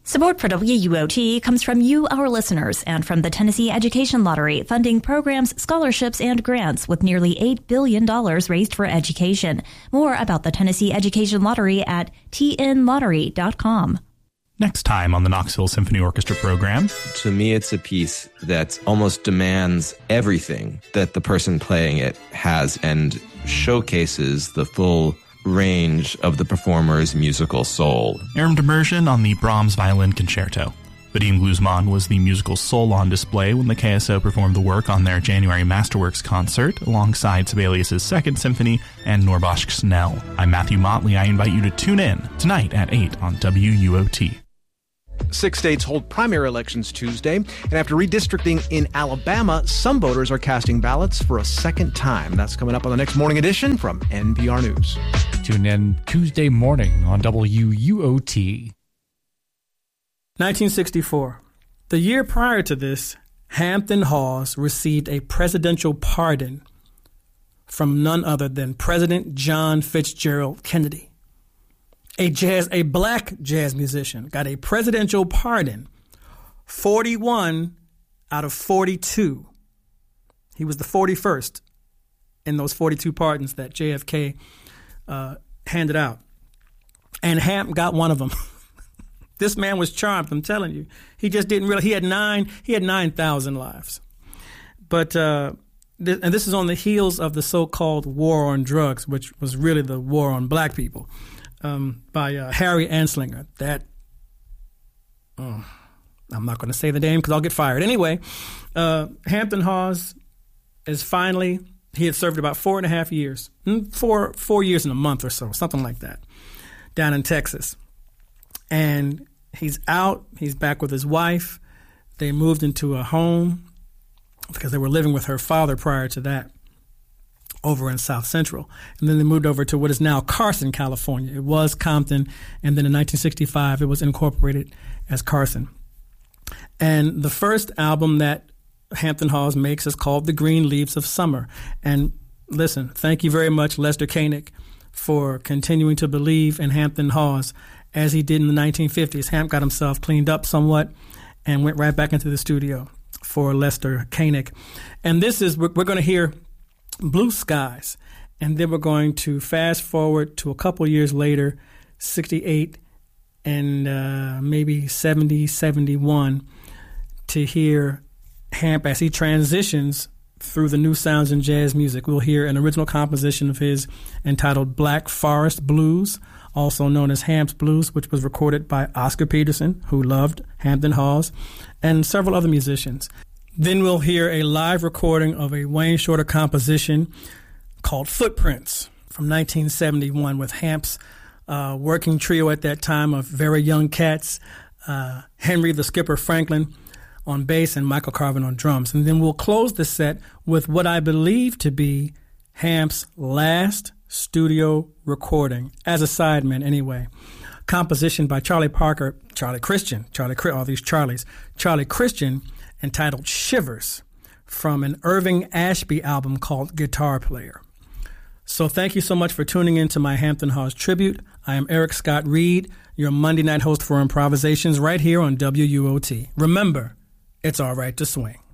Support for WUOT comes from you, our listeners, and from the Tennessee Education Lottery, funding programs, scholarships, and grants with nearly $8 billion raised for education. More about the Tennessee Education Lottery at tnlottery.com. Next time on the Knoxville Symphony Orchestra program. To me, it's a piece that almost demands everything that the person playing it has and showcases the full range of the performer's musical soul. Aram Demersion on the Brahms Violin Concerto. Vadim Gluzman was the musical soul on display when the KSO performed the work on their January Masterworks concert alongside Sibelius' Second Symphony and Norbosch Snell. I'm Matthew Motley. I invite you to tune in tonight at 8 on WUOT. 6 states hold primary elections Tuesday, and after redistricting in Alabama, some voters are casting ballots for a second time. That's coming up on the next morning edition from NPR News. Tune in Tuesday morning on WUOT. 1964. The year prior to this, Hampton Hawes received a presidential pardon from none other than President John Fitzgerald Kennedy. A black jazz musician got a presidential pardon, 41 out of 42. He was the 41st in those 42 pardons that JFK handed out. And Hamp got one of them. This man was charmed, I'm telling you. He just didn't realize he had 9,000 lives. But and this is on the heels of the so-called war on drugs, which was really the war on black people. By Harry Anslinger. I'm not going to say the name because I'll get fired. Anyway, Hampton Hawes is finally, he had served about 4.5 years, 4 years and a month or so, something like that, down in Texas. And he's out, he's back with his wife. They moved into a home because they were living with her father prior to that, over in South Central. And then they moved over to what is now Carson, California. It was Compton, and then in 1965 it was incorporated as Carson. And the first album that Hampton Hawes makes is called The Green Leaves of Summer. And listen, thank you very much, Lester Koenig, for continuing to believe in Hampton Hawes as he did in the 1950s. Hamp got himself cleaned up somewhat and went right back into the studio for Lester Koenig. And this is, we're going to hear Blue Skies, and then we're going to fast forward to a couple years later, 68 and maybe 70, 71, to hear Hamp as he transitions through the new sounds in jazz music. We'll hear an original composition of his entitled Black Forest Blues, also known as Hamp's Blues, which was recorded by Oscar Peterson, who loved Hampton Hawes, and several other musicians. Then we'll hear a live recording of a Wayne Shorter composition called Footprints from 1971 with Hamp's working trio at that time of very young cats, Henry the Skipper Franklin on bass and Michael Carvin on drums. And then we'll close the set with what I believe to be Hamp's last studio recording, as a sideman anyway. Composition by Charlie Christian, entitled Shivers, from an Irving Ashby album called Guitar Player. So thank you so much for tuning in to my Hampton Hawes tribute. I am Eric Scott Reed, your Monday night host for Improvisations right here on WUOT. Remember, it's all right to swing.